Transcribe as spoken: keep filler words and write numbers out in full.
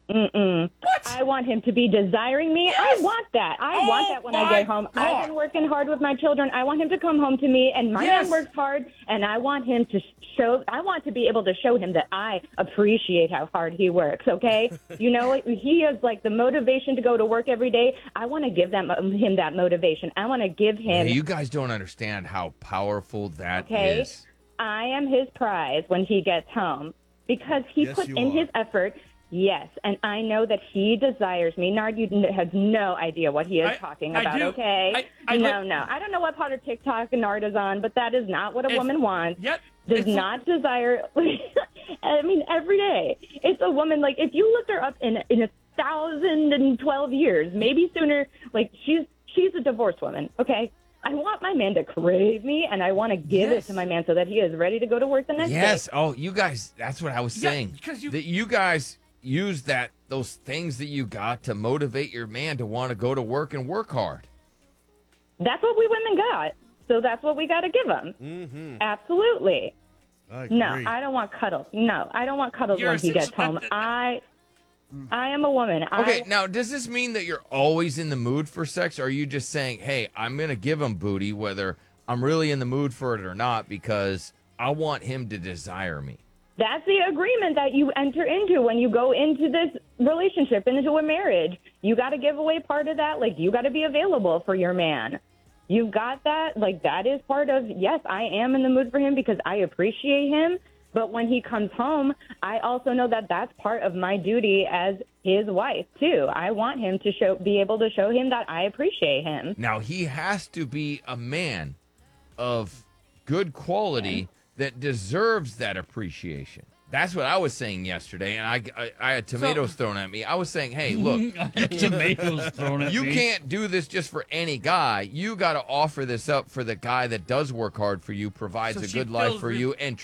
Mm-mm. What? I want him to be desiring me. Yes! I want that. I Oh want that when I my get home. God. I've been working hard with my children. I want him to come home to me, and my Yes! man works hard, and I want him to show, I want to be able to show him that I appreciate how hard he works, okay? You know, he has, like, the motivation to go to work every day. I want to give them, him that motivation. I want to give him, Yeah, you guys don't understand how powerful that okay? is. I am his prize when he gets home because he Yes, puts you in are. his effort. Yes, and I know that he desires me. Nard, you n- have no idea what he is I- talking I about, do. okay? I- I no, li- no. I don't know what part of TikTok Nard is on, but that is not what a It's- woman wants. Yep. Does It's- not desire. I mean, every day. It's a woman, like, if you looked her up in, in a thousand and twelve years, maybe sooner, like, she's she's a divorced woman, okay? I want my man to crave me, and I want to give Yes. it to my man so that he is ready to go to work the next Yes. day. Oh, you guys, that's what I was Yeah, saying. 'cause you- that you guys use that those things that you got to motivate your man to want to go to work and work hard. That's what we women got. So that's what we got to give him. Mm-hmm. Absolutely. I agree. No, I don't want cuddles. No, I don't want cuddles You're when he a- gets home. I, I am a woman. Okay, I, now does this mean that you're always in the mood for sex? Or are you just saying, hey, I'm going to give him booty whether I'm really in the mood for it or not because I want him to desire me? that's the agreement that you enter into when you go into this relationship, into a marriage. You got to give away part of that. Like, you got to be available for your man. You've got that. Like, that is part of, yes, I am in the mood for him because I appreciate him. But when he comes home, I also know that that's part of my duty as his wife, too. I want him to show, be able to show him that I appreciate him. Now, he has to be a man of good quality that deserves that appreciation. That's what I was saying yesterday, and I, I, I had tomatoes thrown at me. I was saying, hey, look, Tomatoes thrown at you me. can't do this just for any guy. You got to offer this up for the guy that does work hard for you, provides So a she good life feels for re- you, and